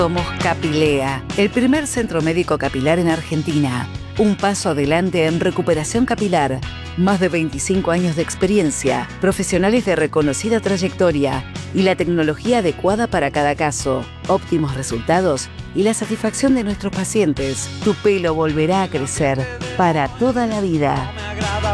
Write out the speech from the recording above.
Somos Capilea, el primer centro médico capilar en Argentina. Un paso adelante en recuperación capilar. Más de 25 años de experiencia, profesionales de reconocida trayectoria y la tecnología adecuada para cada caso. Óptimos resultados y la satisfacción de nuestros pacientes. Tu pelo volverá a crecer para toda la vida.